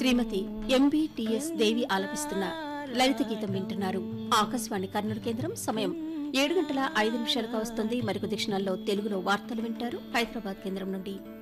శ్రీమతి MBTS దేవి ఆలపిస్తున్న లలిత గీతం వింటున్నారు. ఆకాశవాణి కర్నూలు కేంద్రం. సమయం 7 గంటల 5 నిమిషాలుగా వస్తుంది. మరికొద్ది క్షణాల్లో తెలుగులో వార్తలు వింటారు హైదరాబాద్ కేంద్రం నుండి.